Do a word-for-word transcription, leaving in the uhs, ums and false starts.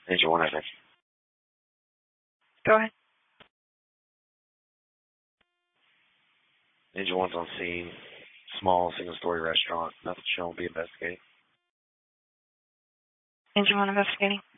Angel one, I think. Go ahead. Angel one's on scene. Small, single-story restaurant. Nothing shown. Be investigating. Angel one investigating.